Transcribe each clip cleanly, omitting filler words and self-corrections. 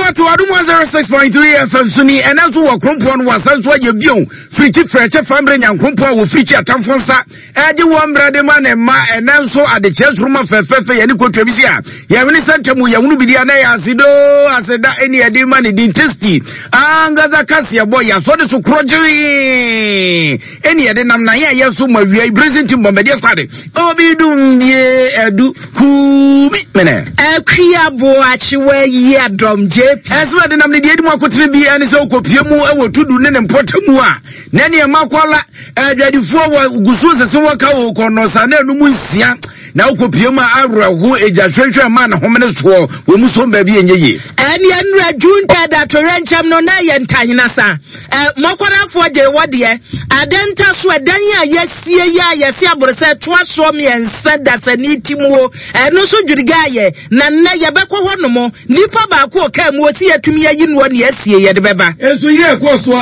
to Adum 106.3 FM Suni and as we Krumpon was as what you view. Free French family and Krumpo will feature Tamfonsa. And you want Brademan and Ma and also at the chess room of Fefe and Kotevisia. Yavini Santamu Yamubidiana Asido as a any ademani dintesti. Angazakasia boy, I saw the Sukrojui. Any adenam Naya Yasuma, we are present in Bombadia Sade. Obidum ye edu kumi mene. Kriya boachiwe ye drum JP. As well the namni di mo kotribi ani se okopiemu ewo tudu ne mpotemu a. Nene e makwala adifo wa gusu sese waka wo kono sa na enu mu nsia. Na okopiemu awrawo ejahwehwe ma na homene so wo mu so ba bi enyeye. Eni enu adunta da torencham no na ye ntanyina sa. Mokwara je wode adenta so edan a yesie ya yesi aborose to aso me ensa da sani timuo eno so dwuriga ye na na ye bekọ hono mo nipa ba ko ka mu osi atumi ayi no ne asie ye de beba enso yire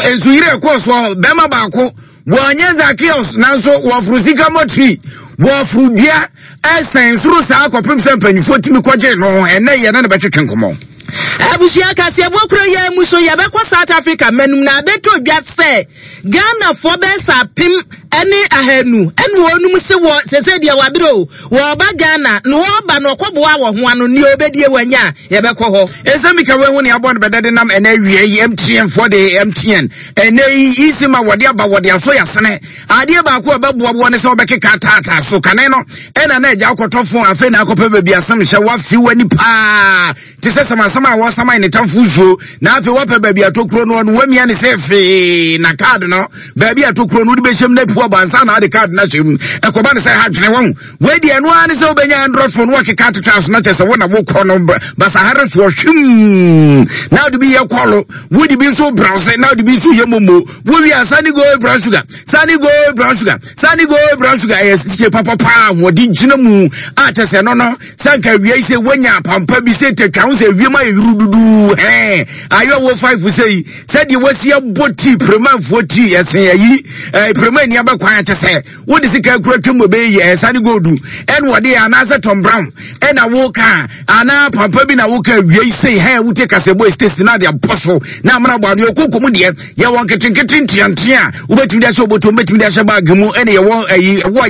koso bema ba ko wonye Zakios nanso wo frusika motri wo frudia esensuru sa akopem sempanyfo timi kwaje no ene ye na betwetwe nkomo abusia kase bokro ye muso ye bekọ South Africa menum na beto dwa se Ghana for besa pim ene ahanu ene wonum se wo sese dia wabiro wo ba Ghana no wo ba no kwoboa wo ho ano ni obedie wanya ye bekọ ho esamika we woni abon bedade nam ene wie MTN for the MTN ene isima wode aba wode aso yasene ade ba ko ababoa ne se obekeka tata so kane no ena na eja akotofo afi na akopa bebia asem hye wafi wani pa ti se sama wa sama ni tamfuzo na afi wape bebia tokro no no wamia ne se fe na card no bebia tokro no de behyem na pu abansa na de card na hyem ekoba ne se ha dwene won we de eno ani se obenya Android phone wa keka tata so na chese wona wo kro no basa hare so hwem now de bi ye kwalo wo de bi so browse now de bi so ye momo wo wi asani go brown sugar sani go brown sugar yes papa pa wo di gina mu a chese no no sanka wi se wonya pampa bi se te kan se wi ma rududu ayo wo 5 say said you was here boti prema 40 yes yi prema ni abakwa chese wo de sika kura twemo be ye sani go du en wo de anasa Tom Brown en na wo ka ana pampa bi na wo ka wi say wo take kasebo station na de apostle na amra gba no kokomu de ye won ketenketin tiantia wo betumi da so boto betumi da sha bag mu en ye wo wo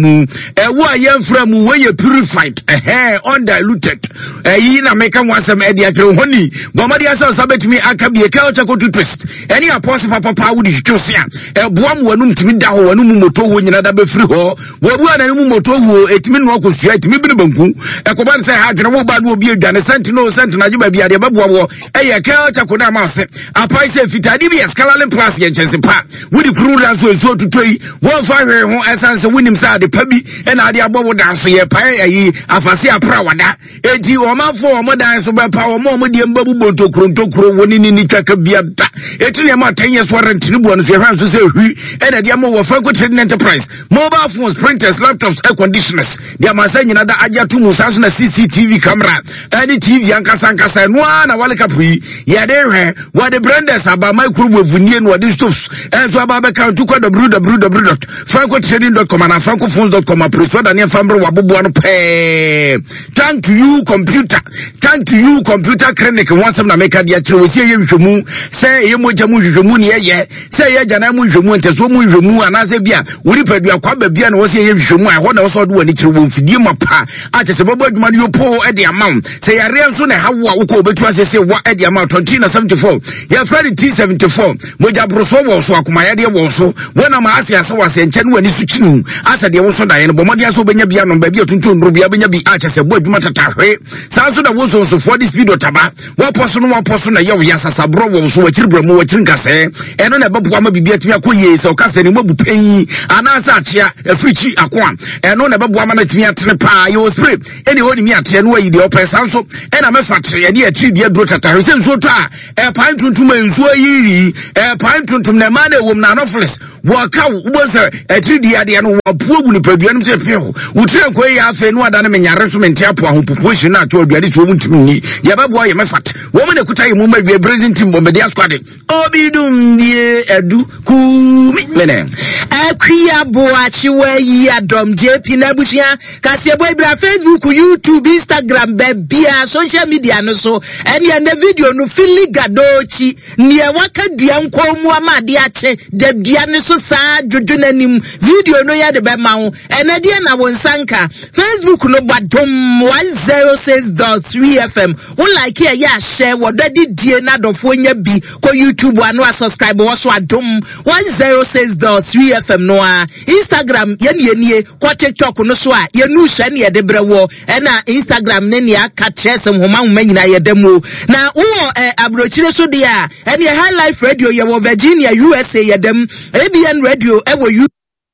ayemfra mu we ye purified undiluted na meka wasem e dia kire honi gomadi asa sabetumi akabie culture ko twist eni apostle papa wo di twose a boam wanum timi da ho wanum moto wo nyina da befiri ho wo bu ananum moto wo etimi no akosua etimi bi banku ekoba se ha dwene wo ba no obi adwane sentino ajiba bia de beboa wo eye culture ko na ma se apai se fitadi bi escalaling plus ye chense pa wo di kru da so tutoi wo fa hwe ho essence winim sa de pa bi e na de abobo da so ye pa ayi afase apra wada enti o ma fo o mo dan so be pa o mo de mbabu bontokro woni ni twaka bia da eti ne ma 10 years warrant ni bo no so hwan so se hwi e na de mo wo Franco Trading Enterprise mobile phones, printers, laptops, air conditioners de ma sa nyina da agya to mu sa so na CCTV camera any TV ankasa no na wale kapui ye de hwe wo de branders aba micro wevunie no de stoves enso aba be kan to www.francotrading.com and francophones.com approso da ne fambre wabobo no pe thank you computer clinic wansam na meka dia tire wosie ye hwehwemu se ye moja mu hwehwemu ne ye se ye jana mu hwehwemu nteso mu hwehwemu anase bia wuri padua kwa ba bia na wosie ye hwehwemu a ho na woso do wani tire wo mfidie mapa a chese bobo adwuma ne yopo e de amount se ya re nso na hawo a woko obetu asese wa e de amount 2074 ya Friday T74 moja broso wo so akoma ya de wo so wona ma ase ase wase nche ne wani su chinu asa de wo so da ye no bomodi aso benya bia no ba bia tuntu nro bia benya bi a chese bo adwuma tatahwe sa so da wo so for this video taba wa poso na ye ya sasabro wo so wachiribra mu wachinkase eno na beboa ma bibia tumi akoye se o kase ne mabu pen anasa achia africhi akwa eno na beboa ma na tumi atene pa yo spray eni woni mi ate no ayi de opesa nso ena mefatre eni atri bia dro tatahwe se nso to a pan tuntum enso ayiri pan tuntum na ma na ewom na anofles wo ka wo se atri dia de no wo puogu ni padua no se pe ho wo tire ko ya afa no ada na menyare so mente apo ahopopo hye na ato aduade so wo ntumi ni ya babu ya mefat woman e kuta mu ma wie brazil team bombe dia squad obidum die edu ku mene akria boachi we adom JP na bushia kase boy bra Facebook, YouTube, Instagram, bebia social media no so ene na video no fili gadochi ne waka dua nko mu amade ache de dua ne so saa dwodo nanim video no ya de be ma ho ene de na wonsanka Facebook no badom 106.3 FM wo like here ya share wo dadi die na dofo nya bi ko YouTube anu subscribe wo so adom 106.3 FM no a Instagram ye ko TikTok no so a ye nu hwe ne ye de brewo ena Instagram ne ne aka tresem homa homa nyina ye demo na wo abrochire so de a ene High Life Radio ye wo Virginia USA ye dem ABN Radio e wo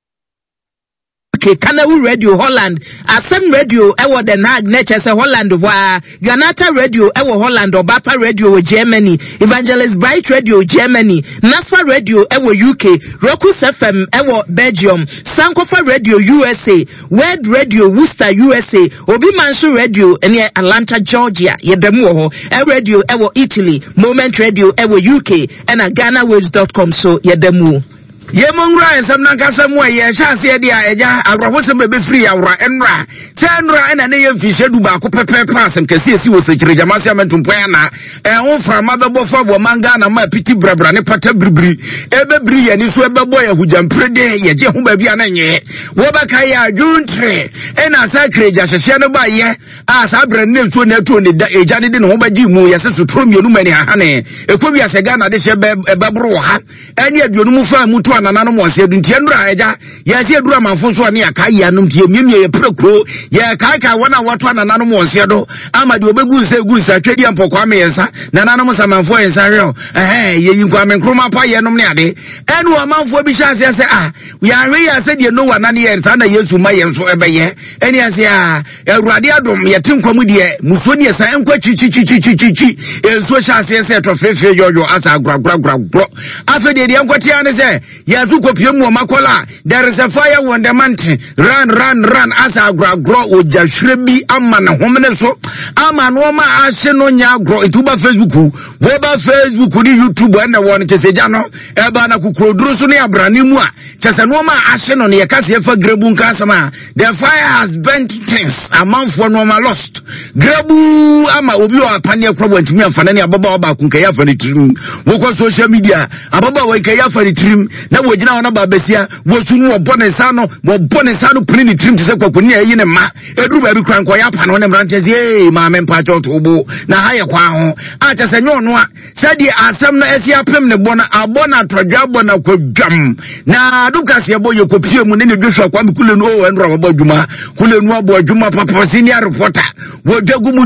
Kanawu Radio Holland, Asem Radio ewo Den Haag Nature se Holland wa Ganata Radio ewo Holland, Obapa Radio Germany, Evangelist Bright Radio Germany, Nasfa Radio ewo UK, Rokus FM ewo Belgium, Sankofa Radio USA, Word Radio Worcester USA, Obi Mansu Radio ene Atlanta Georgia yedemu ho, Radio ewo Italy, Moment Radio ewo UK, ena GhanaWaves.com so yedemu. Ye mongra ensam na kasa mu ye hyase de a eja agrofo be free awra enra senra ena ne ye fishe du ba ko pepe pass nkesi esi wo sekire jamase amentumpo ya na ho frama be bofo bo manga na ma piti brabra ne pata bribri ebe bri ye ni so ebe bo ye hujamprede ye je ho ba bia na nye wo ba kai ya juntre ena sakre ja hyehye no ba ye a sa bra ne so na to ne da eja de ne ho ba gi mu ye se so tromienu mani ha ne ekobi asega na de hye be bro ha eni aduonu mu fa mu anana mo se du ntie ndura eja ya se dura manfo so ne aka ya no ntie miemie ye prekro ya ka wona wato anana mo se do ama de obegu se twedi ampokwa me yensa nana mo samanfo yensa hwe ye yinkwa me nkroma pa ye no ne ade enu amanfo bi sha se ya hwe ya se de no wana ne yensa na Yesu ma yenso ebeye eni ase Awurade adom ye tinkwam de muso ne yensa enkwa chichichichichichi enso sha se to fefe yoyo asa agragragra aso de enkwati ane se Yazu kopie mu makola there is a fire on the mountain run asa agro ojahwebi ama na homene so ama no ma ahye no nya agro ituba Facebook ni YouTube and won cheseja no eba na kukoduru so ne abrane mu a chese no ma ahye no ne yakase efa grebu nka asama the fire has burnt things amanfo no ma lost grebu ama obi o apane akrobo ntimi afana ne ababa oba kunka ya afani trim wo social media ababa wo nka ya afani trim na wojina wana babesia wosunu obone sano plini trim tse kwakoni ayi ne ma eduru ba bi kran ko ya pa no ne mrante zi ma me mpa cho tobo na haye kwa ho a chese nyo no a sadi asem na esi apem ne bona abona twadwa bona kwadwam na duka se boye kopie mu ne ne Joshua kwa mikule no o enro abo adwuma kule no abo adwuma papa senior reporter wo dwagumu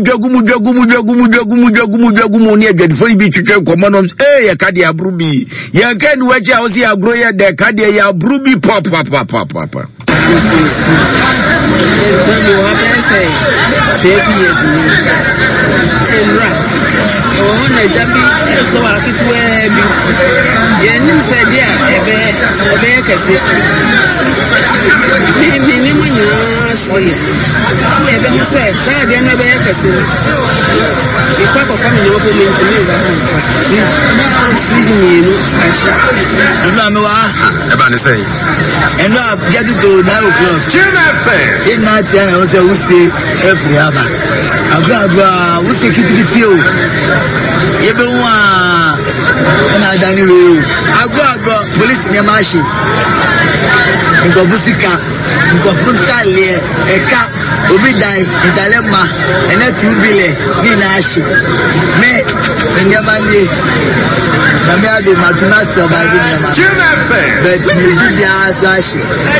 ne adwadfo bi twetwe komonom ya kade abrubi ya kan waje a osi agro ya de kade ya abrubi pop na jambi so akitwe bi yenim se dia ebe kase ni munyo so ye ebe se sa dia no ebe kase ikwa ko fami no bo menti ni za ni no asha no me wa eba ne say eno abjadi to 9 o'clock chimefe ina ti ana o se usi every aba agba usi kitikiti o ebe wa na dani we agba police ni mashi nko busika nko frontale eka obi dai ntalema ene 2 billion ni na ashi me nyamani na me ade matuna survive nyama but me bi asashi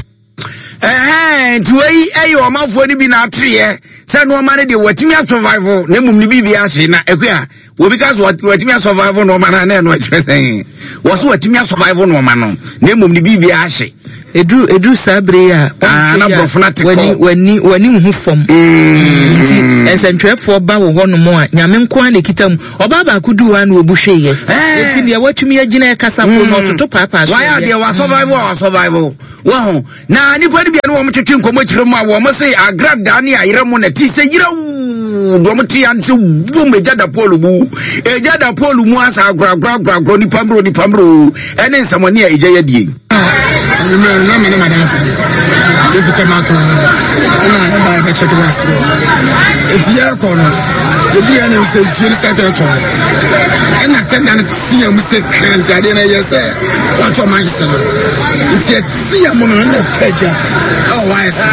tuwei eyo amafo ni bi na atrie se no ma ne de watimi survival na mum ni bi bi ahye na ekua obi ka so watimi survival no ma na no atwesen wo so watimi survival no ma no na mum ni bi bi ahye edu sabre ya na brofna teko wani hu fom nti esentwefo ba wo ho no mo a nyame nko na kitam oba ba kudu wa na obuhwe ye nti de watumi agina kasa ko no toto papa so why are they survival Wow, na nipa ni bia no mo twetwe nkomo kyerɛ mu a wo mo se agrada ne ayere mu na ti se yira do mo ti an se bu meja da polu bu eja da polu mu asa agra ni pamro ene nsamone a eja ya die na me na madam if tomato na ba ba check was if ya kono obi ya na se feel started to na tenda na see am se krent ade na yes what your mind say if you see am no na feja oh why is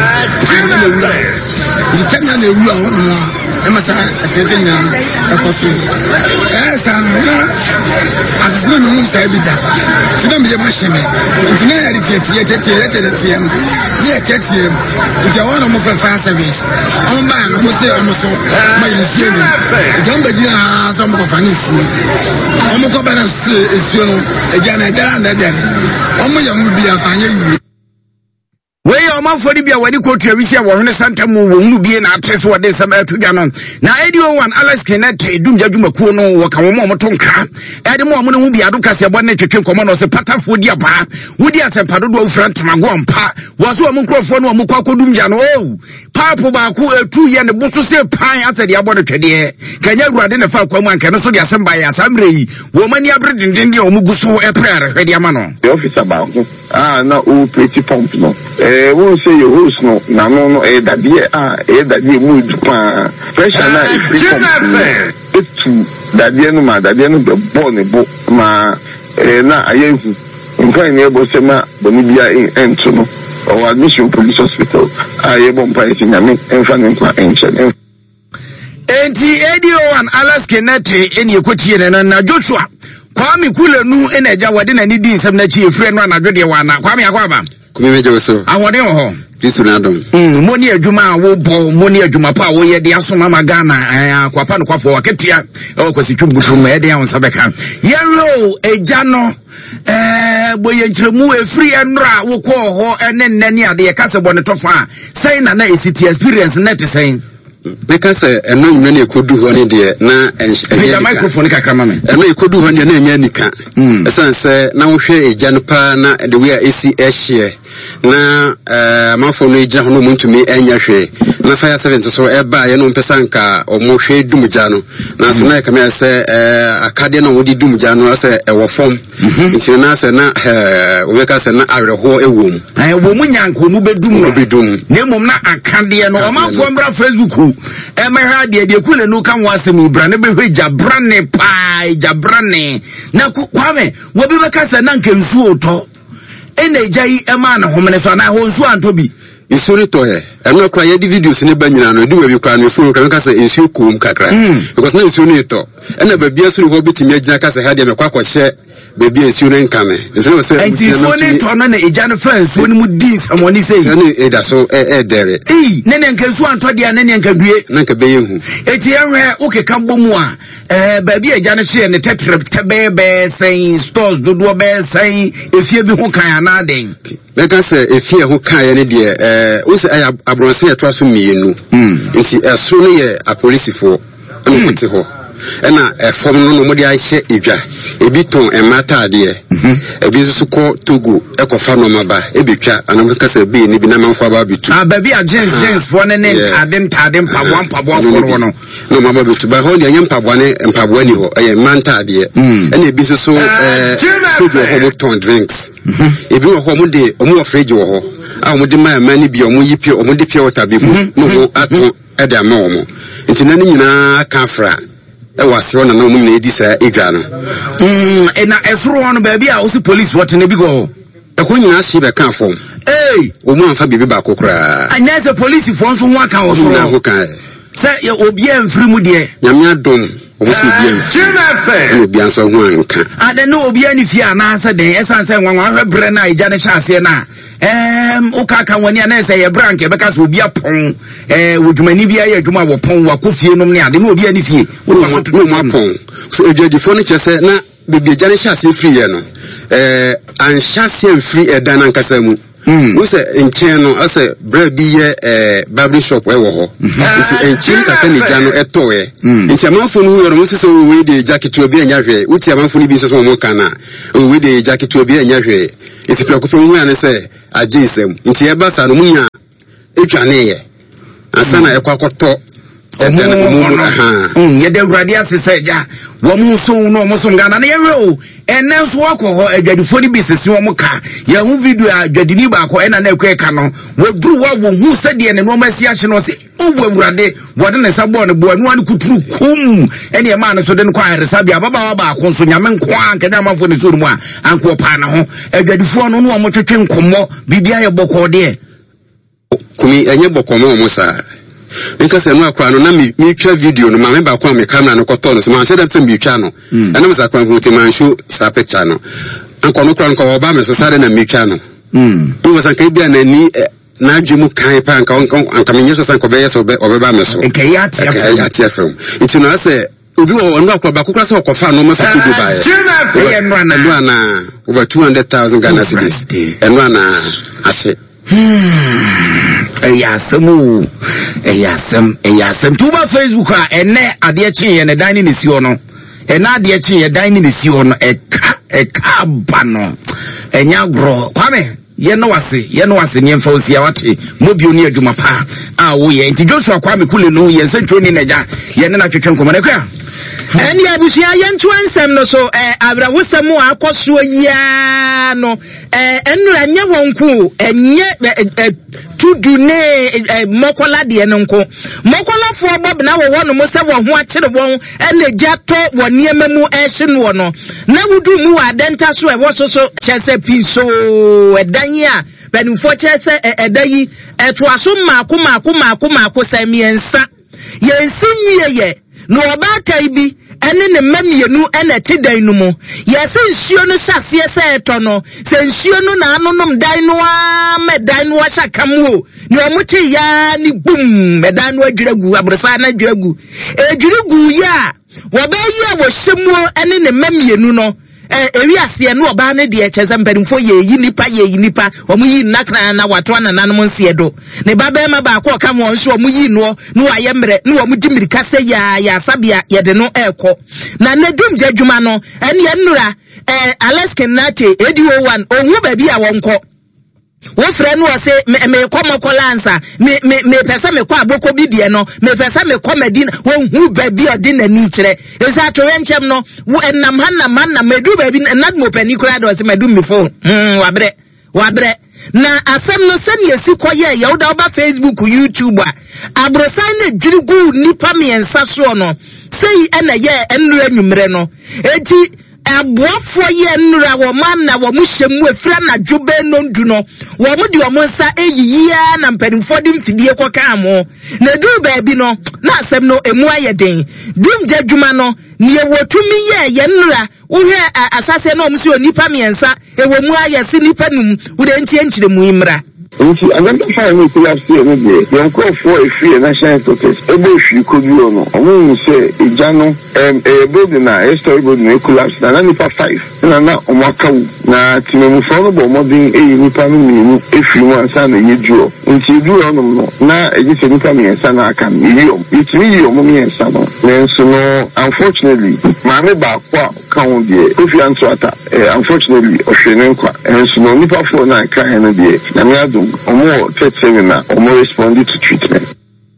you tell me na ru a no e ma sa afete na akoso sa no as no no say bi da ti na me machine ti na ya tie yeah TTM if you want to for service on ba no mo say am so ma you see me jamba ji some ko fani fu am ko ba na esi no e ja na dara na dara am ya mu bi afanye yi we your man for the bia wadi ko twawisia wo hene santam wo mu bie na atrese wode sam atudwa no na edio one Alex Kenneth dum jadwumakuo no wo ka wo mo tonka ede mo mo no hu bia do kase bo na twetwe komo no se patafo di aba wodi asempa dodo ofran tamago mpa wo so mo nkrofo no mo kwakodum ja no o papo ba ku etu ye ne buso se pan asede abo no twede kanya ruade ne fa kwamu anka no so di asemba ya samre yi wo mani abre dindin di o mu guso eprare hwede ama no the officer ba na o pretty pump no won say your host no na no dadie mu dupa pressure na to dadie no be born e bo ma na ayehu nkan ne ebo sema boni bia ento no o admission police hospital ayebo mpa nyame emfa ne kwa enche enti edio one Alex Kenneth eni ekotie ne na Joshua Kwame Kulenu ena eja wade na ni di nsem na chi efre no anadwode wa na Kwame akwaba kumemeje so awode ho Kristo na dom moni adwuma wo bo moni adwuma pa wo ye de asoma magana akwapa no kwafo waketia o kwasi twumbutu ma ye de an sabeka yero eja no boye nkremu efri enra wo ko ho ene nnani ade ye kase bo ne tofa sai na esiti experience net sai because eno nwene na ekodu ho ne de na enye microphone kakrama me eno ekodu ho ne na enya nika esanse na wo hwe eja no pa na the way AC ehye na mafo no eja ho no muntumi enya hwe na fire service so eba ye no mpesa nka omo hwe dumja no na so na kama se akade na wodi dumja no se ewo fom nti na se na we ka se na awerho ewom wo nyanko mu bedum no ne mom na akade no omafo mbra Facebook emehwa de kule no kan wasem ibra ne behwe jabrane pa jabrane na kwame wo bi beka se na nka nsu oto ene jai ema na homene so na ho nsu antobi isori toye eno kra ye di videos ne banyina no di we bi kra no furu kan ka se nsu kum kakra because na nsu no to ena ba bia so ho bitimi agina ka se ha de me kwakọ hye baby nsu ne nkame nso se enti so ne to na eja no friends so ni mu dis amoni sei ne eda so dere ne nka nsu anto de ne nka due na nka be yehu eti ehwe okeka bomu a baby eja no hye ne tetrebe sei stores dodo be sei efie bi ho kan ana den meka se efie ho kan ye ne de wo se aya abronse ya to so mienu nti eso no ye apolisifo no kote ho ena efom no mo de ahye edwa ebi ton emata ade ebi so ko Togo ekofa no maba ebetwa anam kasa be ni bi na manfo ba bitu baby agents for ne ntade mpabwa koro no maba bitu ba ho de mpabwa ni ho manta ade ena ebi so Togo ho mo ton drinks ebi ho mo de omo fridge ho a mo de ma ni bi omo yipi omo de pure water bi no mo ato ede ama omo nti na ni nyina kafra wase wona na omu na edi sa edwa no na esoro hono baby a osi police what na bi go ko nyina si be kan fom omu anfa bibi ba kokora anya se police fo nso ho aka wo so na ho kan se obi amfiri mu de nyamya dom omu si obi amfiri obi anso ho anka ade no obi ani fi ana se den esanse nwanwa hwe bre na eja ne hyase na ukaka wani ana se ye brank e beka so obi apon wodwumani bia ye adwuma wo pon wa kofie nom ne ade no obi ani fie wo so tutu apon so ejadifo ne chese na bibi eja ne hyase free ye no anhyase free edan ankasa mu we say nchen no ase bra bi ye barber shop e wo ho nti nchen ka ni ja no eto e nti amanfo no yoro mo se we de jacket obi anya hwe uti amanfo ni bi so mo kana we de jacket obi anya hwe nti pla ko fo mu ane se agisem nti e ba sa no munya etwane ye asana e kwakoto yede urade asese ja wo mu so no mo so ngana na yewe o enen so akọ adwadifo ni bisesi wo ka ya hu video adwadini ba akọ ena na ekweka no wo duru wo hu sede ne no masi ahye no se wo urade wo de ne sabo ne bo anu an kuturu kum ene ma na so de kwa resa bia baba wa ba akọ so nyame nko anka da mafo ne so mu a anko pa na ho adwadifo no no mo twetwe nkomo bibia ye bokọ de kumi enye bokọ mo sa because no akwa no na me twa video no ma me ba kwa me camera no koto no so man say that me twa no and am zakwa ko ti man show sa picture no anko no kwa nko ba me so sare na me twa no we was anka bia na ni na adwemu kan pa anka me nyeso san ko be yeso obeba me so nke ya tia film it no say obi o no akwa ba kokra se okofa no ma fa to Dubai e no na over 200,000 Ghana cedis e no na ase Eyasem tuba Facebook a ene ade kyen ye ne dan ni si ho no ena ade kyen ye dan ni si ho no eka ba no enya gro kwame ye no wase ne mfa osia wate mobio ne adwuma pa a wo ye nti Joshua kwame kule no ye nsentro ni naja ye ne na twetwe nkomo ne kwa eni abusua ye nto ansem no so abrawosem akoso ya no enura nye wonku enye tudu ne mokola de no nko mokola fo bob na wo no mo se wo ho akere won ene gyato wo niema mu ehye no no na wudu mu adenta so e wo so chese piso edan a benufo chese edayi eto aso maako samiensa yensi ye no obaka ibi ene ne mamienu ene tedan no mu yese nsuo no hyase se eto no se nsuo no na anonom dan no a medan no ahyakam ho ne omote ya ni bum medan no adwiragu abresa na adwiragu edwiragu ya wobayi a wo hyemu ene ne mamienu no ewi ase no oba ne de echeze mpanimfo ye yi nipa omu yi nakra na wato na nanom nse do ne baba ma ba ko ka mo nso omu yi no waye mre no omu dimirika se ya sabia ye de no eko na nadum jadwuma no ene ye nnura Alaskan Nate AD01 onwu ba bi a wonko wo frɛ no ɔse me kɔmɔkɔlansa me pɛsɛ me kɔ aboko bi die no me pɛsɛ me kɔ medina wo hu ba bi ɔde n'ani kyerɛ esa to yenkyɛm no wo enam hanna medu ba bi nad mo pani kura do ɔse medu me phone wabrɛ na asɛm no sɛ ne esi kɔyɛ yɛ woda ba Facebook YouTube a abrosan ne dwirigu nipa miɛnsa so no sei ɛna yɛ ɛnura nwumre no eti aboafo ye nnura wo man na wo muhyemu efira na dwobe nondu no wo mu de wo nsa eyiyia na mpanimfo de mfidie koka mo na du ba bi no na asem no emu ayeden dum jadwuma no ne wotumi ye nnura wo hwe asase na omsi onipa miensa ewo mu ayesi nipa num wo de ntie nkyire mu imra nti agamba fa no collapse no de yonko for a free national protest ebe hwi ko bi no omo se eja no building na history building na collapse na nipa 5 na omaka na timemu for no bo modern nipa no minu efiri mu ansa na yeduo nti duo no na eji se nipa mi ansa na aka million itiri omo mi ansa no nenso no unfortunately ma me ba kwa kan de ofi anto ata unfortunately ohwene nkwa enso no nipa for na kan no de na me adu omo tetsewe na omo respond to treatment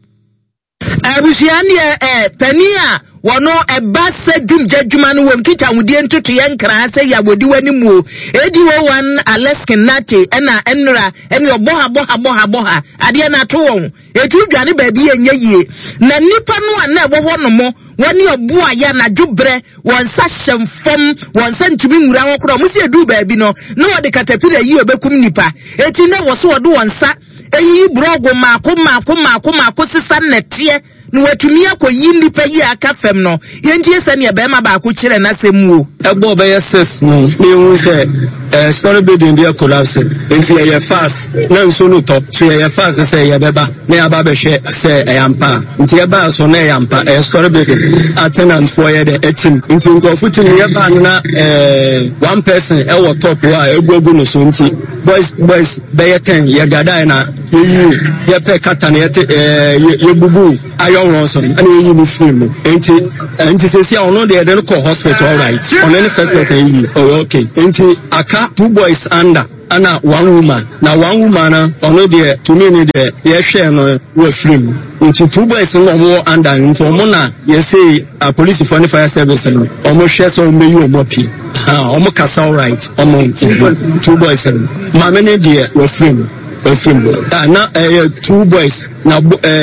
abusiani pania wono eba se dum jadwuma no won kita wudie ntoto ye nkra se ya wodi wani mu AD01 Alaskan Nate ena enra ene oboha ade na to won etu dwane ba bi enye yie na nipa no ana ebo ho no mo wani obo aya na dwobre won sa hyemfom won sa ntumi nwura ho kro mo se edu ba bi no na wode katapira yi obekum nipa eti na wo so wode won sa eyi brogo maako sisa netie no watumi akoyi nipa yi aka fem no yentie se ne be ma ba ko kire na semuo ebo be yes no me hu se story building be collapse enfi ye fast na nso no top so ye fast se ye beba na ya ba be hwe se eyampa nti ye ba so na eyampa story building attendant for ye the team nti nko futi ye ba na one person e wo top wa egugu no so nti boys be 10 ye gada na ye pe kata na ye bubu ayo so and ye ni film enti say see ono dey dey call hospital all right on any first person yi oh okay enti aka 2 boys under ana one woman na one woman ono dey to me ni dey ye share no we film enti 2 boys no mo under enti omo na ye say a police for fire service no omo share so me you omo pi omo kasa all right omo 2 boys ma me ni dey we film na 2 boys na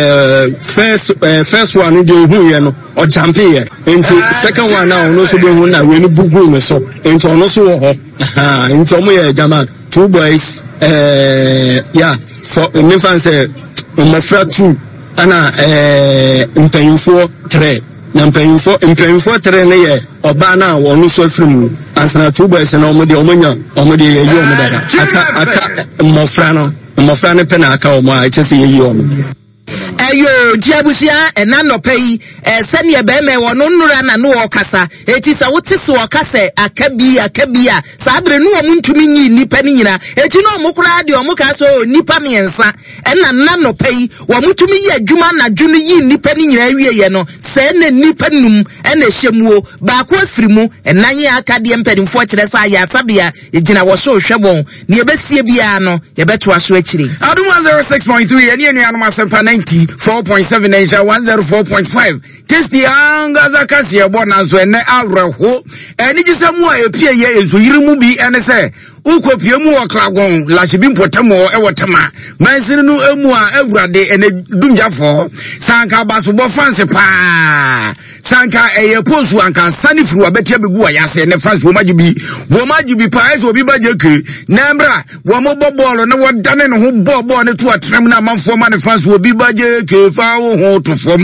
first one dey hu ye no o jump here into second one now no so be hu na we ni bugu me so into no so ho into omo ye jama 2 boys yeah for me fan say my friend 2 ana mpanyufo 3 na mpanyufo 3 na ye oba na wonu so film ansana 2 boys na omo de omonya omo de ye omo dada aka mmofra ne pena aka omo a chese ye omo ayo diabusia enanopai sene be me wono nura na no okasa eti sa wotese okasa akabia sabre no omuntumi nyi nipa ni nyina eti no omukura de omuka so nipa miensa enanopai womutumi yi adwuma na dwunu yi nipa ni nyina wie ye no se na nipa num ena hyemuo ba ko afirimu enanye akade mpedimfo kire sa ya sabia egina wo so hwebon ne yebesie bia no yebeto aso akiri adum 06.3 ene enu anoma sempa 4.7 Asia 104.5 Testi anga zakasi ebo nazo ene awreho eni gisemu a epie ye enzo yirimu bi ene se ukopie mu oklagon lachibi mpotamo ewotama mansini nu emu a awurade ene dumjafo sanka basobo fanse pa sanka eye posu anka sani furu abetia begu ayase ene fanse wo majibi pa eso obi bajeke nambra wo mo bobolo na wodane no ho bobo ne to atram na manfo ma ne fanse obi bajeke fa ho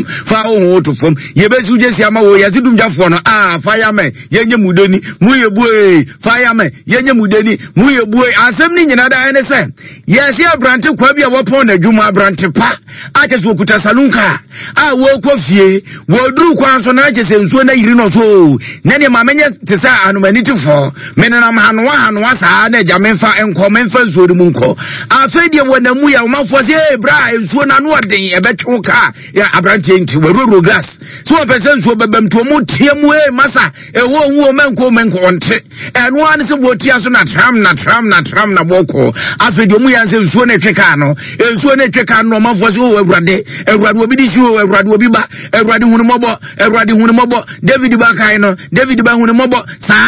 to fom yebesu jesi ama wo yasi dumjafo no fireman yenye mudeni muyebue fireman yenye mudeni muyebue asem ni nyina da ene se yesi abrante kwa bia wopon na dwuma abrante pa acheso okuta salunka wo kofie wo duru kwa so na achese nsuo na yiri no so na ne mamenye tesa anumaniti menena hanwa sa na jamenfa enkomenfa nsuo mu nko afedie wonamu ya omafo se bra nsuo na no oden ebetwuka ya abrante nti wo gas so person nsuo bebam to mu tiemu masa ewo nwo menko onte eno an se botia so na tram na boko afedie mu ya se nsuo na tweka no nsuo na tweka no omafo se o awurade obi di shu awurade obi ba awurade hunu mobo David ba kai no David ba hunu mobo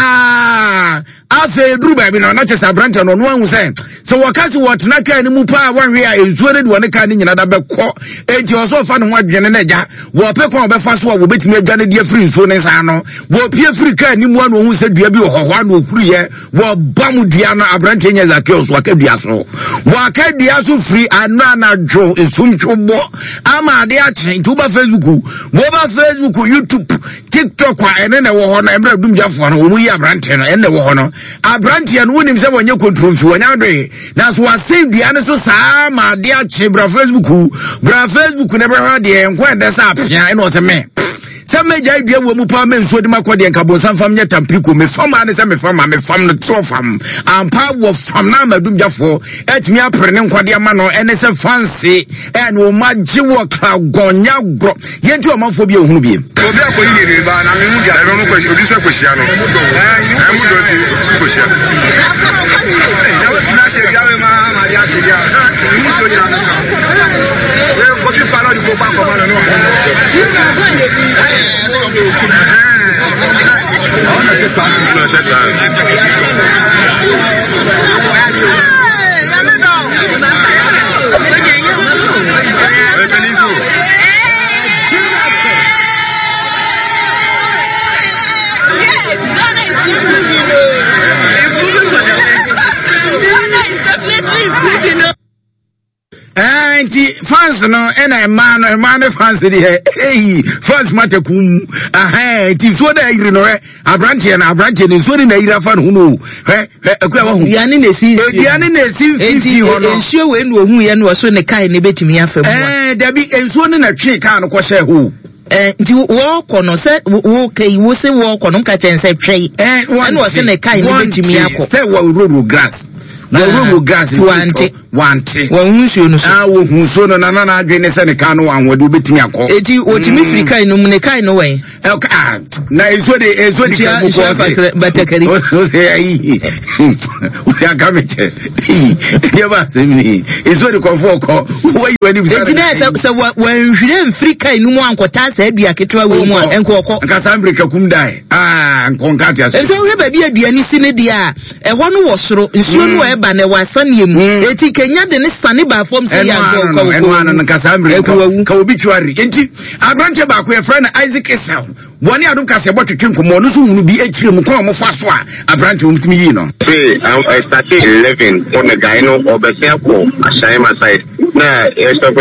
saa afe duru ba bi no na chesa branta no no hu se wakasi wotna ka ni mu pa wanhwe a nsuo ne de wone ka ni nyina da bekọ enti oso fa no ho adwene na ja wo pe ko obefa so wo betumi adwane de afiri nsuo ne sa no wo pie firi ka ni mu anu hu se dua bi hohwa na okuruye wo bam dua no abrante nya zakio so akadua so wo akadua so firi anana jo esumtwobo ama ade a chen tuba Facebook YouTube TikTok wa ene na wo ho na emra dumjafo no wo mu yi abrante no ene wo ho no abrante no wonim se wonye control fi wonya do na so wasen bia ne so saa ma de a che bra Facebook ne bra de enko ede sa apia ene o se me se meja bia wo mu pa me nso de makode nka bon sanfam nya tampiko me fama ne se me fam no tro fam ampa wo fam na madumjafo etimi apre ne nkwade ama no ene se fancy ene o magye wo kra gonya gro yenti o manfo bia ohunu bia obi akoyi ni ba na me mu dia e mo ko obi se kwehia no e mu do ti su kwehia na wo tina se bia we ma dia ti dia mu so dia na sa e ko ti palo di ko pa ko ma no fans no ena man fans di he fans matakum ti so da yiri no abrante ni so ni na yira fan hu no akwa wa hu diane na si ho no ensuo we no hu ye no so ne kai ne betimi afamu dabi ensuo ni na twe kan no ko hye hu nti wo kono se wo kai wo se wo kono ka chen se twe ene wo se ne kai ne betimi akọ se wo roro grass wo gas wante wo hunsuo no so wo hunsuo no na adwene se ne ka no anwode obetimi akọ eti otimi free kai no mu ne kai no wen na ezo de ka bu ko se batakari o se ayi o se akameche ye ba se mi ezo de ko fo ko wo yi wani bi eti na se wan hwire free kai no mu ankota sa adua ketwa we mu enkoko nka Sambrika kum dai nkonka tia so enso hwe ba bi aduani si ne dia ehwo no wo soro nsuo no eba na wasane mu eti kenya de ne sane ba fom se ya ko eno nka Sambrika ka obi twari enti abrante ba ko ye friend Isaac Esau woni adum ka se botwetwe nkomo no so hunu bi akire mu ko mo fa so a abrante omtimi yi no I started 11 on the guy no obese ko Ashima side na stop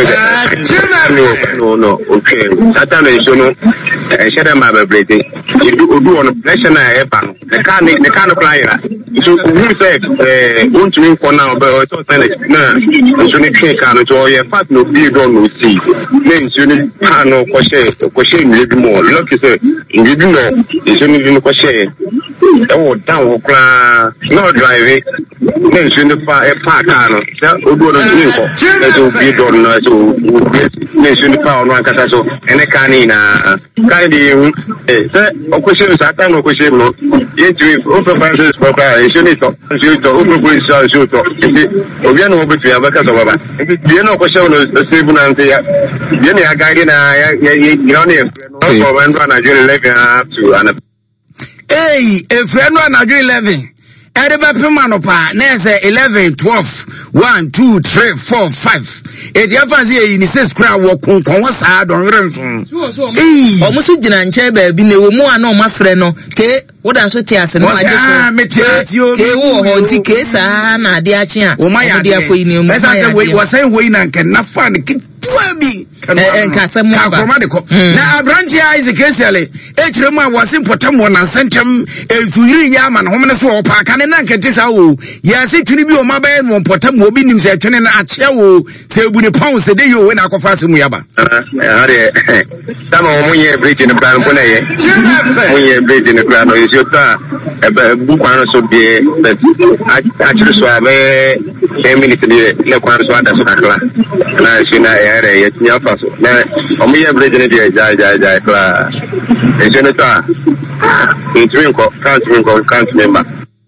no okay satan is no share my breathing you do on national airpan the can fly so who said want to me for now but so na so ni train can to your fast no be don't no see then so ni can no question me be more look say you do no so ni no question down kra no drive then so ni park no odo no ni ko so be don't no so then so ni pa on kasa so ene kan ni na kan di o question satan no question no yetui o professor papa so ni to o professor so to obi na obetu ya baka so baba bi na question no sebu na nte ya bi na guide na ya you know no when Nigeria 11 up to an a friend of Nigeria 11 Edeba Pimano pa nese 11 12 1 2 3 4 5 eti afanzi yi ni se scra wo konkon sa don renson o musu gina nche ba bi ne wo mu ana o mafre no ke woda so ti ase no aje so ke wo ho ti ke sa na ade achi a o ma ya de akoyi ni mu esa se we wasan we na nkan na fa ne tuabi kasem ba na abranche Isaac Esele echiremu a wasin potam wona sentem ezuyiri ya ma no homne so opa kan na nkete sa wo ya se twini bi o ma ba no potam obi nim se twene na achia wo se ebuni pound se de yo we na akofa asemu ya ba are sama o munye bridge ne ban ko na ye munye bridge ne plan o yo ta bu kwano so bie achiri so abe 10 minutes le kwano so ada so akla na shina ere ye nya fa so na o munye bridge ne die ja kla e jeneta can't remember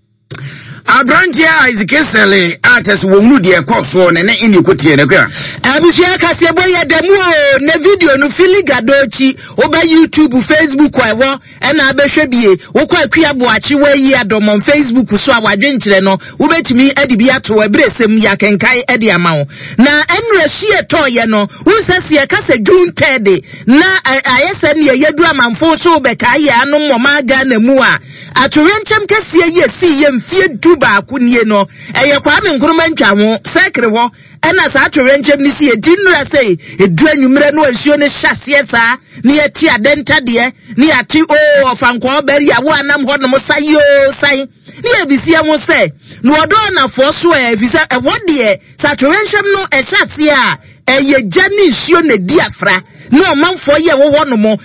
Abranche Isaac Esele artist wo mu de ekoso ne ini kotie ne kwa abusia kase boye demu o ne video no filigadochi oba YouTube Facebook ewo na abehwe bie wo kwa akua boachi wa yi adomon Facebook so awadwenkyere no wo betimi adibi ato abresem ya kenkai edi amawo na enre hie toye no wo sese kase June 3 na ayese ne yedu amanfo so be kai ya no moma ga na mu a atorenchem kase ye si ye mfie ba kunie no eye kwa me nkuruma ntwawo sekre ho ena sa atwerenchem ni si edinura sei edu anwumre no asuo ne hyase sa ne yati adenta de ne yati o ofanko bari awo anam ho no sayo sai ne ebisia mo se no odo na fo so e visa e wode sa atwerenchem no hyase a eye jani asuo ne diafra no manfo ye wo no mo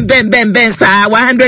ben sa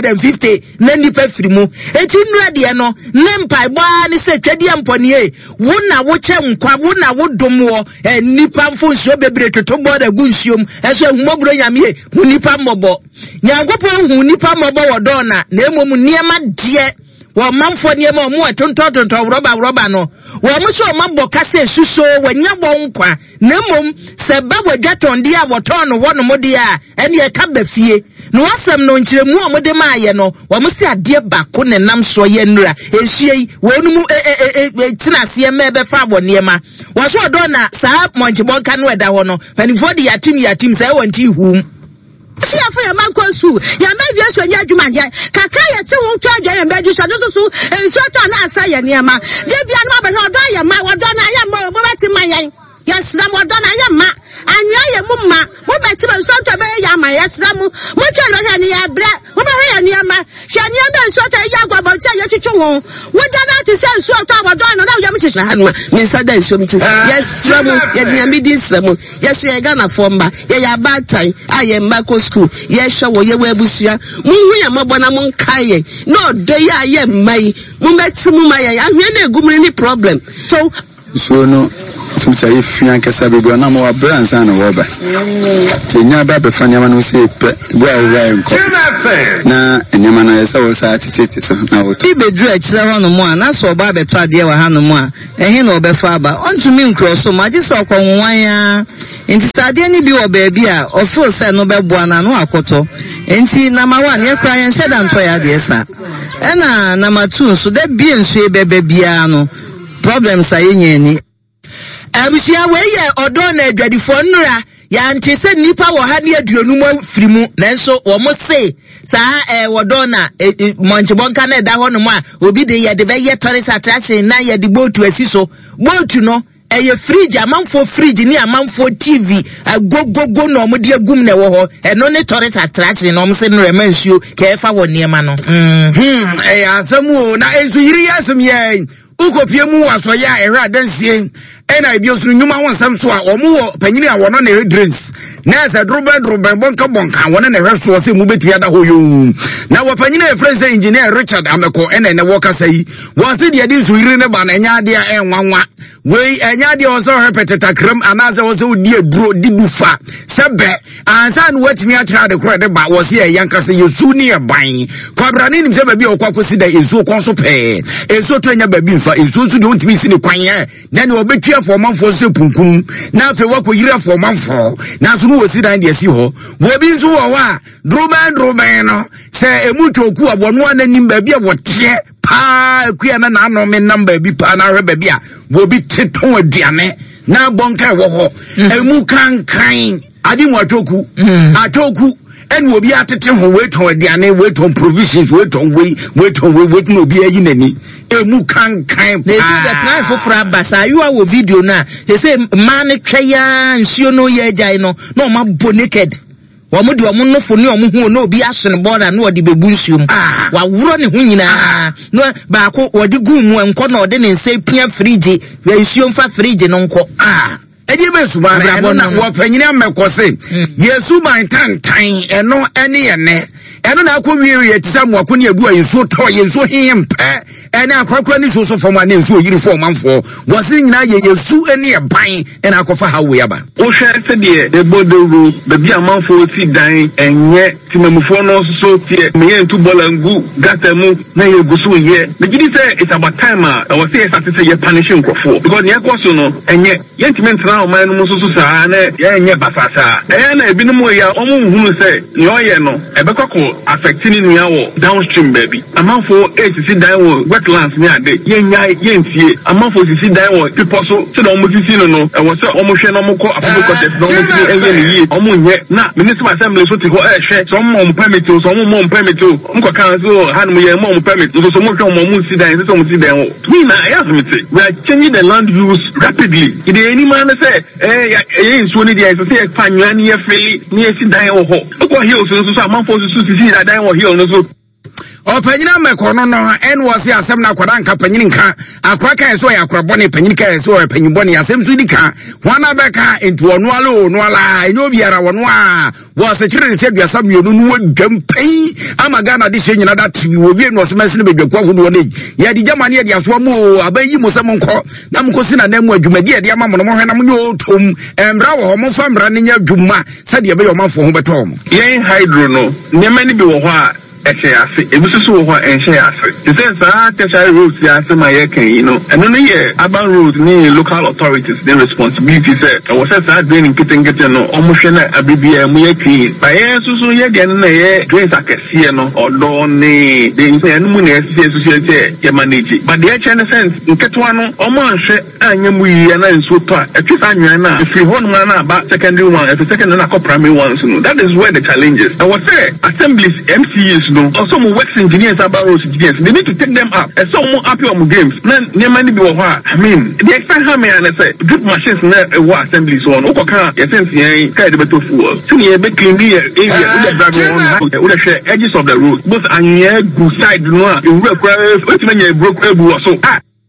150 na nipa firi mu etinura de no nempa gba ni se twadi ampone wo na wo che nkwa wo na wo domwo nipa mfo nsuo bebre totobo da gu nsuom eso ehumobro nyame hu nipa mmobo nyankopɔ hu nipa mmobo wodo na emom niema de wo manfo niema omo atontontonto roba no wo mo so mabɔ kase suso wanya bɔ nkwa na emom se ba wadwaton de a woton no wo no mode a ene e ka ba fie no wasɛm no nkyeremu o mode maaye no wo mo se ade ba ko ne nam so ye nura ehie wo no mu tinase ma be fa bɔ niema wo so do na saa monchebɔ ka no ɛda hɔ no panifo de yatim sɛ wonti hum si afọ ya mankosu ya mebie so nya adwuma je kaka ya te wo twa je ya medu so so enso to na asa ya niema je bia no abɛ odo ya ma odo na ya ma mo beti ma yan ya sra mo odo na ya ma anya ya mu ma mo beti ba so to be ya ma ya sra mu mo twa no hwɛ ni ya bra mo ba hwɛ ya niema hwɛ niema enso to ya gwa ba twa ya twetwe wo wo da na ti say so to abodo na na yam chichi hanuma minsada nsomti yes ramu ye nyamidi nsramu yes ye Ghana fomba ye ya batan aye mako school ye hwe ye wabusua munhu ya mabona munkaye no de ya ye mai mumeti mumaye ahwe na egumri ni problem so no tumsa ifia kesa bedo na mo abransa na woba tenya ba befanya ma no se pe bo awura enko na enyama na yesa wo sa titete so na wo ti bedru akira hono mo na so ba beto ade wa hano mo a ehe na obefa aba ontumi nkroso ma gise okonwan ya enti sade ni bi wo ba bi a ofo se no beboa na no akoto enti number 1 ye kra yen sheda nto ya de esa ena number 2 so de bi enso ebebe bia no problems ayenyeni abusia we ye odo na adwadifo nnura ya nte se nipa wo ha ne aduonu mo firimu nanso wo mo se saa wodo na monchebonka na da hono mo a obi de ye de be ye tourist attraction na ye de boatu asiso boatu no eye fridge amanfo fridge ni amanfo TV agogogo no mo de agum na wo ho eno ne tourist attraction no mo se no remansuo ke fa wo niema no asamu na ensu yiri yasem ye ukopie mu wasoya era dansie ena ebiosu nyuma wonsam so a omo panyini a wono na drinks na se droben bonka wono na hweso se mu betua da hoyo na wapanyini e friend engineer Richard Ameko ena ne woka sai wose de ade su yiri ne ba na nya ade enwanwa we enya ade o so repeteta kram anaze wo se odi aduro dibufa sebe ansa no watimi a tra de kro de ba wose e yanka se yesu ni e ban kwabrane nim se ba bi okwakosi da esu konso pe esu to nya ba bi mfa esu nso de ontimi si ne kwan ye na ne obetua for manfo se punkun na afi wakoyira for manfo na so no wosi dan de si ho wo bi nso wo wa droben no se emutoku abono ananim ba bi a wote pa akua na no me number bi pa na hwe ba bi a wo bi teton aduane na bonka wo ho emu kankan adi mu atoku en wo bi atete ho weton aduane weton provisions weton no bi ayi nani emu kankan they say the plan for frabasa you are video na they say man twa nsuo no ye jai no no ma bo naked wo de omo no foni omo hu no obi ahyen border no de bebu nsuom wa wuro ne hu nyina no ba ko odi gu mu enko na ode ne nse pia fridge we nsuom fa fridge no nko eje be suba na wo panyini amekose yesu ban tantan eno ene ye eno na akọwie ye tisa mo akọ ne adu ayesu to yesu hempe ene akọkọ ni so fo ma ne nsu oyiri fo manfo wo se nyina ye yesu ene ye ban ene akọfa hawo ya ba o hwe se de e bodoru be bia manfo ti dan enye timamufo no so tie me ye ntu bolangu gatamu na ye gusu ye me gidi say it's about time I was say say ye punishing crofo because ye koso no enye ye ntimentra o man no so sa na ye enye basasa na ebinom ya omo hunu say yo ye no ebekoko affecting nua wo downstream baby amanfo sisi dan wo wetlands ni ade ye ntie amanfo sisi dan wo people so do mo sisi no wo say omo hwe no mo ko afobeko test no mo ti enye ni yi omo nye na municipal assembly so ti ho hwe so mo permit so mo permit mko kan so han mo ye mo permit so mo hwe mo si dan so mo si dan wo me na I have me we are changing the land use rapidly it any man say so ni dey so say fanwa ni ye feli ni si dan wo ho ko hill so amanfo so sisi dan wo hill no so opanyina mekono no en wose asem na kwada nka panyini nka akwa kan so ya kwabɔ ne panyini kan so ya panyibɔ ne asem so dika wana beka entu ono ala enyo biara wono a wose kyerɛ se aduasa mienu no wadwampai ama Ghana de hye nyina da tibi wo bi no sema sene bedwakwa hodo ne ya di jamane ya di aso mo abayi mo sɛ monko na monko sina na mu adwumadi ya di ama mo no hwe na mo nyo tom embra wo mo fa mbra ne nya adwuma sɛ de be yo manfo ho beto mo yen hydro no nyamani bi wo ho a ese ebususu wo ho enhye ase the sense tertiary roads ya ase ma ye kan yi no eno no ye urban roads ni local authorities their responsibility say wo say sa drain nkitengete no omo hwe na abibia mu ye clean ba ye susu ye de na ye drains akese no odo ni de enu mu na ese susu ye manage but the actual sense nketwa no omo anhwe anya mu yi na nso to a etwisa anwan na if you hold man na ba secondary one if second na primary one so no that is where the challenge is I was say assemblies MCAs no also mo works engineers about roads engineers they need to take them up and some more happy on games na near be wo ha I mean the expect how me and say drip machines na what assemblies on okoka your sense yen kai de beto fuel so you be clean the area with the driver on with the edges of the road both and you go side no you broke so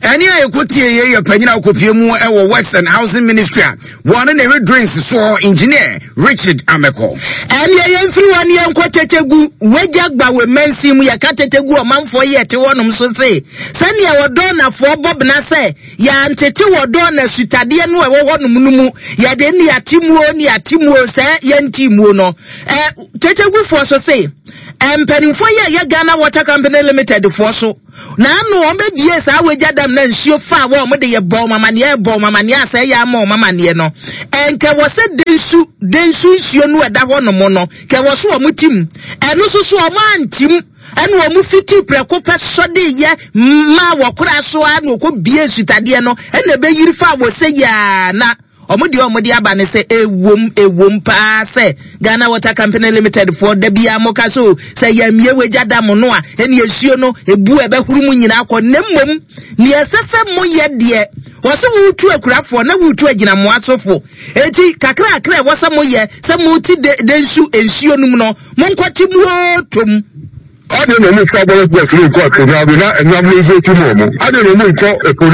Any I could hear Penina Copium or Works and Housing Ministry. One and every drinks saw engineer Richard Ameko. And everyone young Quatetegu, Wejagba with Mensim, Yakategu a month for yet to one so say. Send your donor for Bob Nase, Yan Tetu or donor Sutadian, one Munumu, Yadeni Atimu, say, Yan Timuno. Tetegu for so say. And Pennyfoya Yagana Water Company Limited for so. Now, no, yes, I will get them then show far warm with the bomber mania, say, ya more mamaniano. And there was a densu, you know, that one mono, there was so mutim, and also so a man, Tim, and one mufiti precopa sodi, ya, ma wakura so, and could be a citadiano, and the baby far will say, ya, na. Omudi abane se wom pa se Ghana Water Company Limited for the bia mokaso se yamie wejada mono a ene yesuo no ebu ebe huru mu nyina akọ nemmom ne esese mo ye de wose wutu akurafo na wutu agina mo asofo eti kakra akra wose mo ye se mo ti de ensuo num no mo nkwati mu tom. I don't know if trouble with the court and I'm vote tomorrow. I don't know if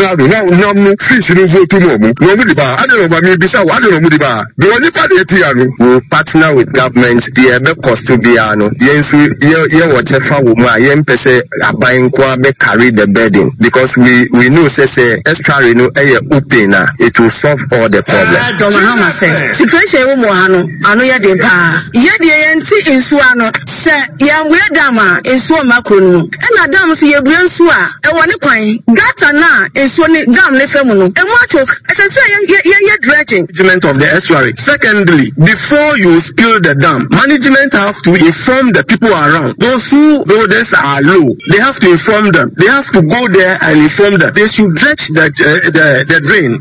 now fish vote tomorrow. Nobody bar. I don't know about me. I don't know bar. The only party will partner with government. The ever cost to be ano. Yes, you whatever woman. Yen pese buying kwa be carry the burden because we know say extra no open it will solve all the problems. Don't know say. Situation wo mo ano ya de pa. Ye de yen ti insu ano say yan we dama enso makro no na dam so ye buenso a e woni kwan gata na enso ni dam le fam no e mo atok say ye dredging management of the estuary. Secondly, before you spill the dam, management have to inform the people around. Those who buildings are low, they have to inform them. They have to go there and inform them. They should dredge the drain.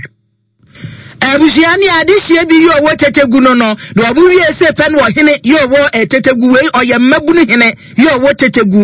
Abusiani adishie bi yo wo tetegu no no do obuwie se pen wo hene yo wo tetegu we oye mabunu hene yo wo tetegu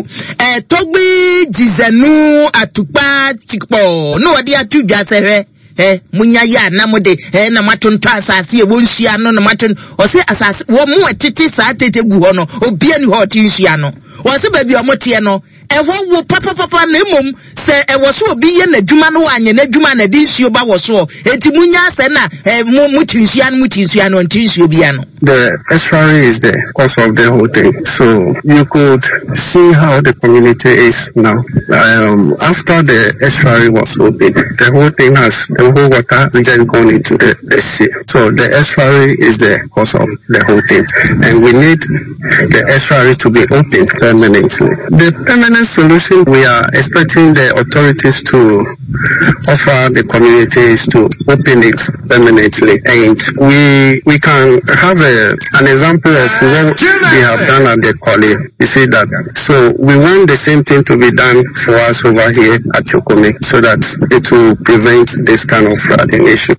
togbi jizanu atupa tikpo no odi atudwa sehwe munya ya na mode na matonto asase e wonhia no na maton o se asase wo mu etete sa tetegu ho no obia ni ho tinhia no wo se ba bi o mote no wo papa na emom se wo so obi ye na dwuma no anye na dwuma na di nsuo ba wo so enti munya se na mutinhia no ntinhia bia no. The estuary is there because of the whole thing. So you could see how the community is now. After the estuary was open, the whole thing has the whole water just gone into the sea. So the estuary is there because of the whole thing. And we need the estuary to be open permanently. The permanent solution we are expecting the authorities to offer the communities to open it permanently. And we can have an example of what they have done at the Koli. You see that? So we want the same thing to be done for us over here at Chokome so that it will prevent this kind of flooding issue.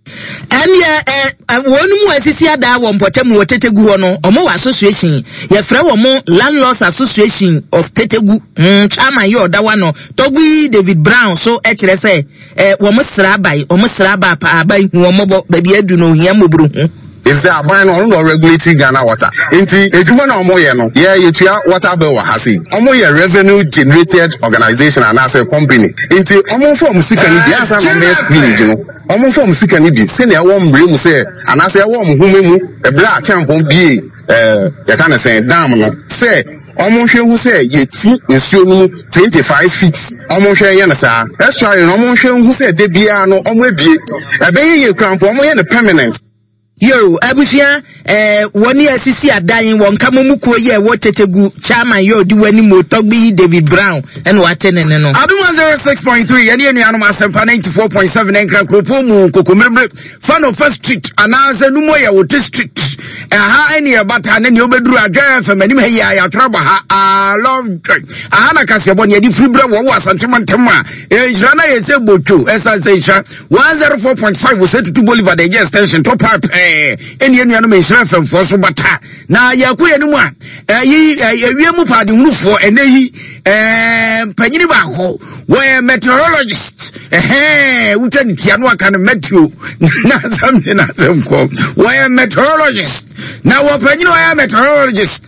And one more assistant that one potemu Tetegu no omo association ye frɛ wo mo landlords association of Tetegu chama yo da one no Togbi David Brown so ekire say wo mo sraba pa abai wo mo ba bi adu no hia moburu is there a no regulating Ghana water. Inti ejuma na omo ye no. Yeah, yetua water bill wa hasi. Omo ye revenue generated organization and as a company. Inti omo form sika ni bi asa no next village no. Omo form sika ni bi. Se na wo mbre mu se anase wo mo humemu e bla champon bi ya kana say dam no. Se omo hwe hu se yeti nsuo no 25 feet. Omo hwe ye na sa. Extra no omo hwe hu se de bia no omo ebie. E be ye krampo omo ye na permanent. Yo, abusia, wani asisi adan won kamomuko ye wo Tetegu chairman yo di wani mo Togbi David Brown and watene no. Adu 106.3 ene enu anu asempa 94.7 enkra kropo mu kokomembre fan of first street anaze numo ye wo district. Ha ene bata ne obeduru adwa fam anim ha ya traba ha love aha na kase bon ye di fribra wo asantemontem a ejira na ye se boto esa se 104.5 wo set to Bolivar the extension top up eni enu anu me hira fam fo so bata na yakuye ni mu a wiemu pade hunufo eneyi panyini ba ho we meteorologist utani tianu aka no meteo na samne na samko we meteorologist na wo panyini we meteorologist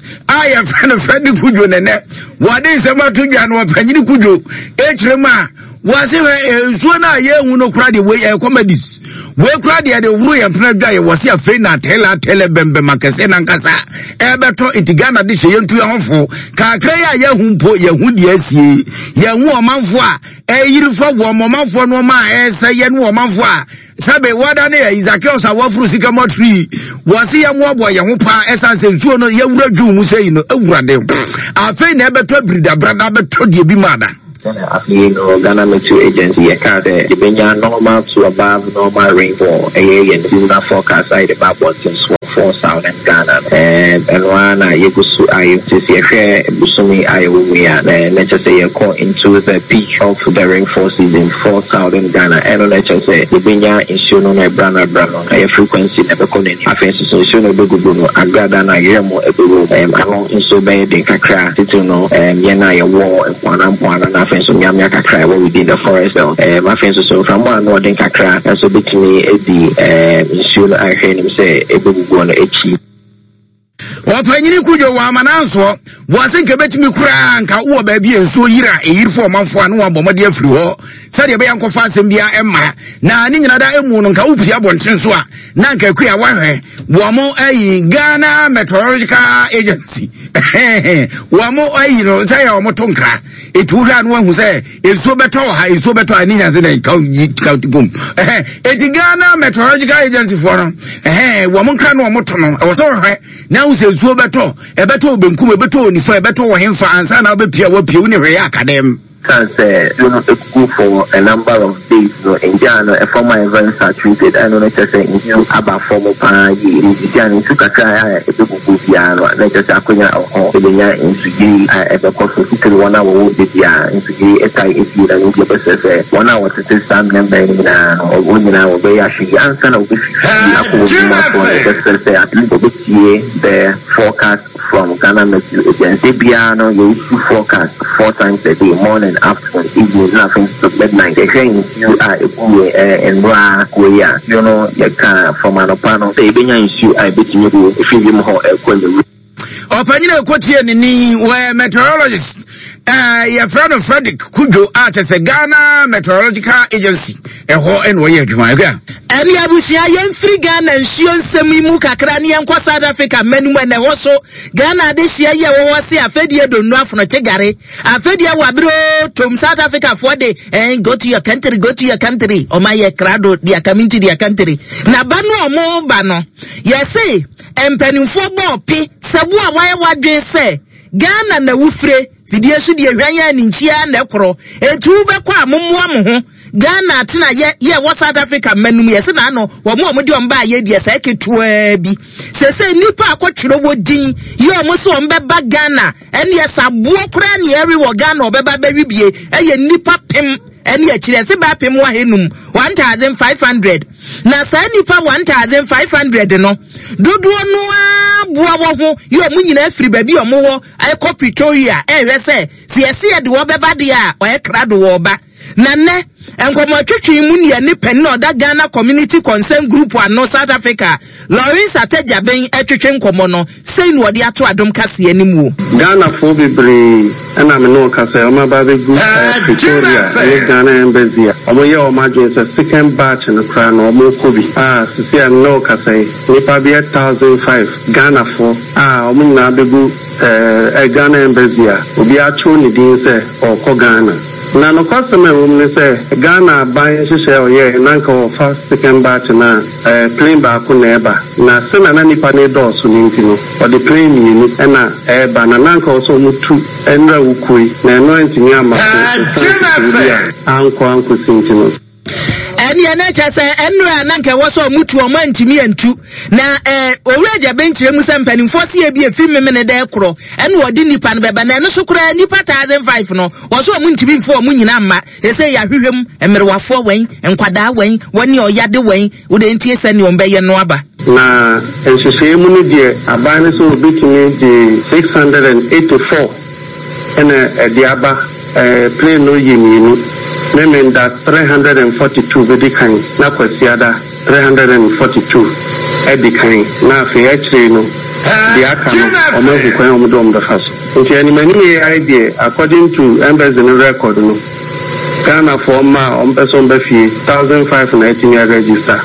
I have found a friend Kujo Nene. What is a matter to Jan or Penny Kujo? Hrema was a Zona Yamuno Cradi way comedies. Where Cradi at the way and Prada was a fena Telebembe Macasen and Casa. Eberto Intigana dish a young to Yonfo. Kakaya Yahumpo Yahudi Yamu Manfua. A year for 1 moment for no man, say Yan Manfua. Sabe wadane Isakosa Wafrusika Motri was he a Wabwa Yamupa Essence and Juno Yamu Musaino Urade. I find never to breed a brother but told you be mother. Ghana Metro Agency, a card, the Benya normal to above normal rainfall, and seasonal forecast, I the Babotins for Southern Ghana, and one I Yagusu, I see Busumi, Iowia, and let's just say a call into the peak of the rainfall season for Southern Ghana, and let's just say the Benya is shown on a Brana, a frequency never calling offenses, so shown a Buguno, Agradana, Yamo, a Bugu, along in so bad in Kakra, Tituno, and Yana, a war, and Wanam, so Yamia Kakra, what we did the forest, my friends so from one Northern Kakra, and so between the issue I heard him say, a book one HE. What when you could your woman answer wasn't a bit me crank, or baby, and so year a year for month for one bombardier flu. Said a Bianco Fasim Bia Emma, now another moon on Kaupia Bonchensua, Nanka Quia Ware, Wamo a Ghana Meteorological Agency. Wamo a say or Motonka. It would have one who say, it's so better, it's so better, I need as a county boom. It's a Ghana Meteorological Agency for Woman Can or Motono. I was all right. Now says so better, a better Benkum, a better for a better him for answer, and I'll be Pia Puni Academy. Can say, you know, it's good for a number of days, you know, in Ghana, a former events are treated, I don't know, just saying, you about former Pan, you took a cry, a people good piano, and just a queen of Hobbinia into G, at the cost of 1 hour would be into G, a tie if you don't give us 1 hour to say something, or 1 hour, they actually answer, or if you say, at least the forecast from Ghana Metro Agency, piano, you forecast 4 times a day, morning. After evening, nothing to midnight. They think you are and you know, you can from an opano. They bring you, I bet you if you give them how Opinion quotidian where meteorologist, your friend of Frederick Kujo as a Ghana Meteorological Agency, a whole and way to my girl. And Yabusia Yen Free Ghana and Shion Semimu Kakrani and South Africa, men when they also Ghana this year, was a Fedia do not from a Tegare, a Fedia Wabro to South Africa for the and go to your country, or my crowd, they are coming to their country. Nabano more bano. Yes, say, and penny for more pay, Sabua, why what they say, Ghana na wufre, Fidia should be a Ryan in Chia Necro, a 2 back one. Ghana tina ye was South Africa menu yes na no wo mo modiom ba ye die sa ketua bi se nipa akotwero wodin ye o mo so mbeba Ghana ene yes abo kra ne eri wo Ghana obeba ba wibie eye nipa pem ene akire se ba pem wa henum 1500 na sa nipa 1500 no dodo no aboa wo ho ye o mo nyina afiri ba bi o mo wo ai Pretoria ehwe se ye de wo beba de a o ye kra do wo ba na ne enkomo twetwe mu ne ne pen no da Ghana Community Concern Group no South Africa Lawrence Ateja ben etwetwe nkomo no sei no de ato adom kase animu Ghana fo bebre ana me no kase o ma ba be group Pretoria e Ghana embassy o ye o ma je second batch no kra no mo kobi sisi no kase ni pa be 1005 Ghana fo o mo na be gu Ghana embassy obi a cho ni din se o ko Ghana na no customer woman say Ghana buying share yeah nanka first second batch na plane ba ko na eba na se na nipa ne do so ni ntino o the plane ni na eba na nanka so mutu enra ukui na no ntini ama anko sintino eni anacha se enra nanka woso mutu o mantimi antu na owuraja benchire mu se mpanimfo se ye bi efi memene de kro ene wodi nipa no beba na ene so kra nipa 1005 no woso mu ntimi mfo mu nyina ma ese ya hwehwem emerewafo wen enkwada wen woni oyade wen wo de ntie se ne ombeye no aba na enhwehwe mu ne de abane so obitimi de 684 ene de aba plane no yiminu Nemenda 342 Vedikan, Nakwasiada 342. edi kan na afei actually no the aka no omo kwan omo do omo fast nti ani mani idea according to embassy record no Ghana for ma on person be fee 1,500 register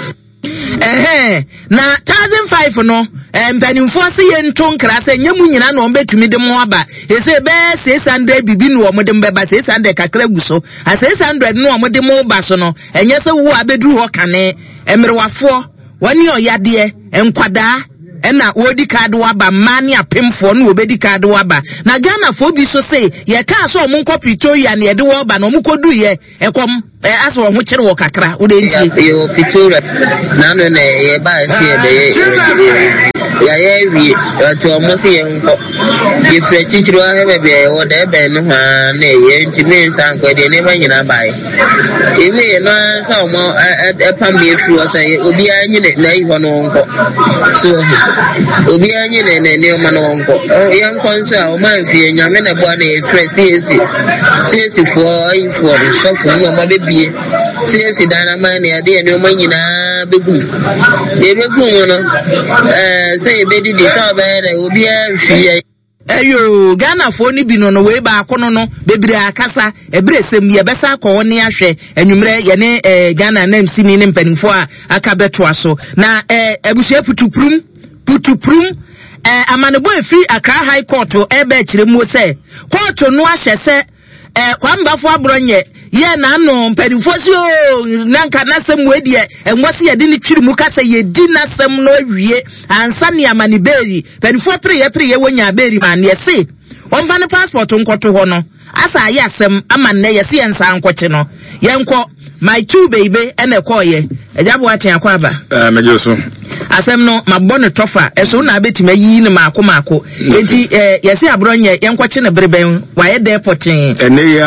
na 1,500 no mpanimfo se ye nto nkra se nyemu nyina na ombetumi de mo aba ese be 600 bibi no omode mbeba 600 kakra guso a 600 no omode mo ba so no enye se wo abeduru ho kane emerewafo wani oyade enkwada ena wodi card waba mani apemfo no obedi card waba na Ghana fo bi so say ye ka so omunko Pretoria na ye de waba na omunko du ye ekom aso ho kire wo kakra wo de ntie yo Pretoria na no na ye ba si e be ya ye wi to omo se ye nko ye fre chichiro ha be be wo de be no ha na ye nti me san ko de ne ma nyina bai ewe na sa omo pam be fu o say obi anyi na iho no nko so obi anyi ne ma no nko yan konsa o man fie nyame na bo na e fre CAC for info so for no ma be bie CAC dana man ne ade ne o man nyina begu no say be di so be na obi an fie eyo Ghana fo ni bi no we ba akono no bebire akasa ebresem ye besa akọ ne ahwe enwumre ye ne Ghana na MC ni mpanimfo a aka beto aso na ebushe putuprum amanebo efi Accra High Court ebe kire mu se court no ahye se kwambafo abronye ye na no mpanimfo si o nanka nasem we de enwase ye de ni twiri mu kasa ye di nasem no awie ansa ne amaniberi mpanimfo pre ye wonya beri man ye se omfa ne passport nkoto ho no asa ye asem amanne ye se ye nsa nkoche no ye nko my two baby ene koye ejabo aten akwaba mejoso asem no mabone tofa eso na betima yi ne maako enti ye se abronye ye nkoche ne bereben wa ye de poten